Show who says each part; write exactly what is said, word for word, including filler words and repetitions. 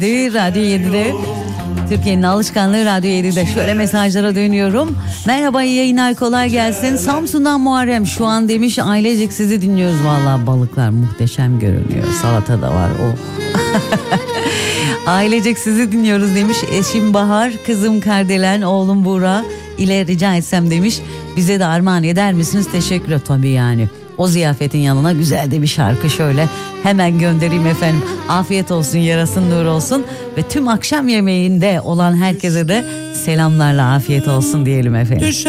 Speaker 1: Değil, Radyo yedide. Türkiye'nin alışkanlığı Radyo yedide. Şöyle mesajlara dönüyorum. Merhaba, iyi yayınlar, kolay gelsin. Samsun'dan Muharrem şu an demiş, ailecek sizi dinliyoruz. Vallahi balıklar muhteşem görünüyor. Salata da var. Oh. Ailecek sizi dinliyoruz demiş. Eşim Bahar, kızım Kardelen, oğlum Buğra ile rica etsem demiş. Bize de armağan eder misiniz? Teşekkür ederim. Tabii yani. O ziyafetin yanına güzel de bir şarkı şöyle hemen göndereyim efendim. Afiyet olsun, yarasın nur olsun ve tüm akşam yemeğinde olan herkese de selamlarla afiyet olsun diyelim efendim.